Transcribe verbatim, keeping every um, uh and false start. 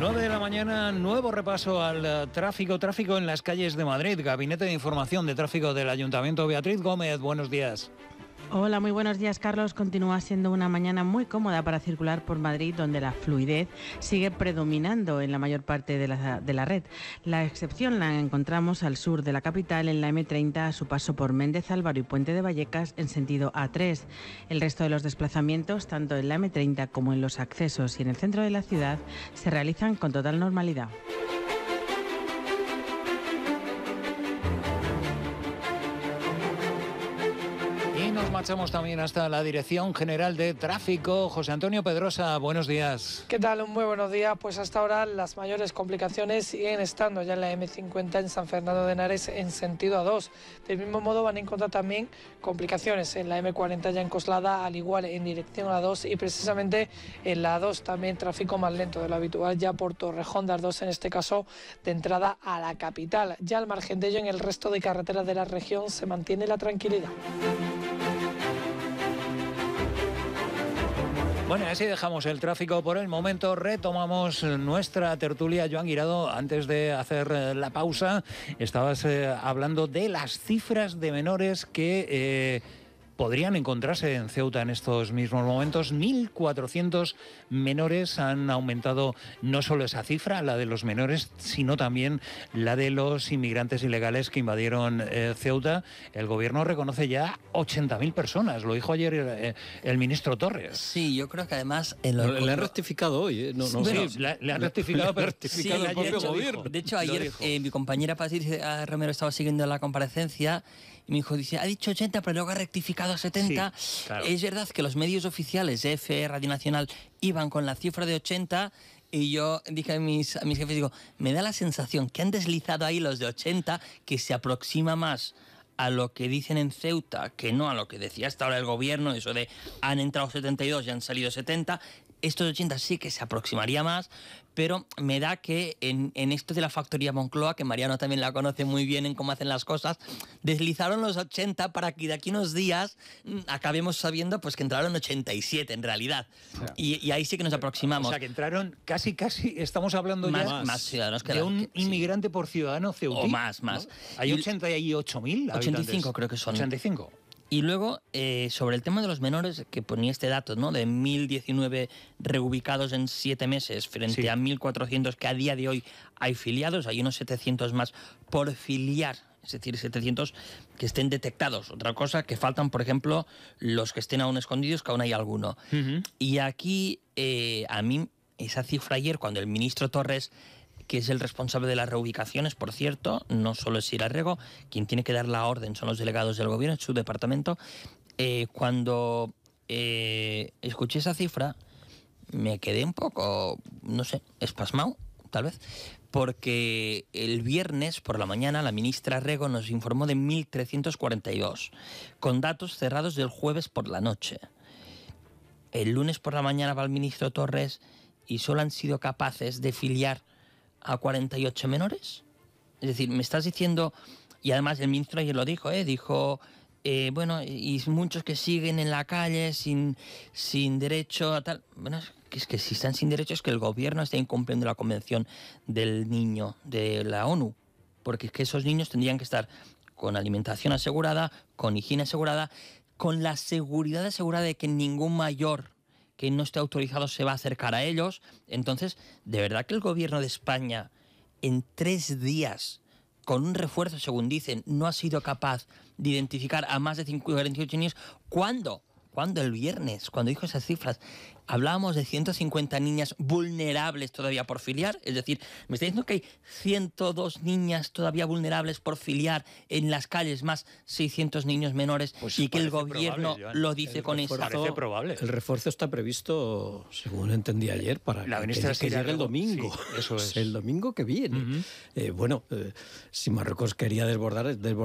nueve de la mañana, nuevo repaso al uh, tráfico, tráfico en las calles de Madrid. Gabinete de Información de Tráfico del Ayuntamiento. Beatriz Gómez, buenos días. Hola, muy buenos días, Carlos. Continúa siendo una mañana muy cómoda para circular por Madrid, donde la fluidez sigue predominando en la mayor parte de la, de la red. La excepción la encontramos al sur de la capital, en la eme treinta, a su paso por Méndez Álvaro y Puente de Vallecas, en sentido a tres. El resto de los desplazamientos, tanto en la eme treinta como en los accesos y en el centro de la ciudad, se realizan con total normalidad. Nos marchamos también hasta la Dirección General de Tráfico. José Antonio Pedrosa, buenos días. ¿Qué tal? Muy buenos días. Pues hasta ahora las mayores complicaciones siguen estando ya en la eme cincuenta en San Fernando de Henares en sentido a dos. Del mismo modo van a encontrar también complicaciones en la eme cuarenta ya en Coslada, al igual en dirección a dos, y precisamente en la a dos también tráfico más lento de lo habitual ya por Torrejón de Ardoz, en este caso de entrada a la capital. Ya al margen de ello, en el resto de carreteras de la región se mantiene la tranquilidad. Bueno, así dejamos el tráfico por el momento. Retomamos nuestra tertulia. Joan Guirado, antes de hacer la pausa, estabas eh, hablando de las cifras de menores que eh, podrían encontrarse en Ceuta en estos mismos momentos. mil cuatrocientos menores. Han aumentado no solo esa cifra, la de los menores, sino también la de los inmigrantes ilegales que invadieron eh, Ceuta. El gobierno reconoce ya ochenta mil personas. Lo dijo ayer eh, el ministro Torres. Sí, yo creo que además... El no, le han rectificado hoy. ¿eh? No, no, sí, no, le, le han rectificado, pero rectificado sí, el propio gobierno. De hecho, ayer eh, mi compañera Patricia Romero estaba siguiendo la comparecencia y me dijo, dice, ha dicho ochenta, pero luego ha rectificado a setenta. Sí, claro. Es verdad que los medios oficiales, E F E, Radio Nacional, iban con la cifra de ochenta, y yo dije a mis, a mis jefes, digo, me da la sensación que han deslizado ahí los de ochenta, que se aproxima más a lo que dicen en Ceuta, que no a lo que decía hasta ahora el gobierno, eso de han entrado setenta y dos y han salido setenta. Estos ochenta sí que se aproximaría más, pero me da que en, en esto de la factoría Moncloa, que Mariano también la conoce muy bien en cómo hacen las cosas, deslizaron los ochenta para que de aquí unos días acabemos sabiendo pues que entraron ochenta y siete en realidad. O sea, y, y ahí sí que nos aproximamos. O sea, que entraron casi, casi, estamos hablando más, ya más ciudadanos que de la, un que, inmigrante sí. por ciudadano ceutí. O más, más. ¿No? Hay ochenta y ocho mil ochenta y cinco creo que son. ochenta y cinco. Y luego, eh, sobre el tema de los menores, que ponía este dato, ¿no? De mil diecinueve reubicados en siete meses frente sí. a mil cuatrocientos que a día de hoy hay filiados, hay unos setecientos más por filiar, es decir, setecientos que estén detectados. Otra cosa, que faltan, por ejemplo, los que estén aún escondidos, que aún hay alguno. Uh-huh. Y aquí, eh, a mí, esa cifra ayer, cuando el ministro Torres, que es el responsable de las reubicaciones, por cierto, no solo es Irarrego, quien tiene que dar la orden son los delegados del gobierno, en su departamento. Eh, cuando eh, escuché esa cifra, me quedé un poco, no sé, espasmado, tal vez, porque el viernes por la mañana la ministra Rego nos informó de mil trescientos cuarenta y dos, con datos cerrados del jueves por la noche. El lunes por la mañana va el ministro Torres y solo han sido capaces de filiar a cuarenta y ocho menores. Es decir, me estás diciendo, y además el ministro ayer lo dijo, ¿eh? dijo, eh, bueno, y muchos que siguen en la calle sin, sin derecho a tal. Bueno, es que, es que si están sin derecho es que el gobierno está incumpliendo la Convención del Niño de la ONU, porque es que esos niños tendrían que estar con alimentación asegurada, con higiene asegurada, con la seguridad asegurada de que ningún mayor que no esté autorizado se va a acercar a ellos. Entonces, ¿de verdad que el gobierno de España en tres días, con un refuerzo, según dicen, no ha sido capaz de identificar a más de cuarenta y ocho niños? ¿Cuándo? ¿Cuándo? El viernes, cuando dijo esas cifras, hablábamos de ciento cincuenta niñas vulnerables todavía por filiar. Es decir, me está diciendo que hay ciento dos niñas todavía vulnerables por filiar en las calles, más seiscientos niños menores, pues y que el gobierno probable, lo dice el con eso. Parece probable. El refuerzo está previsto, según entendí ayer, para la que, que, que llegue el domingo. Sí, eso es. El domingo que viene. Uh-huh. eh, bueno, eh, si Marruecos quería desbordar, desbordar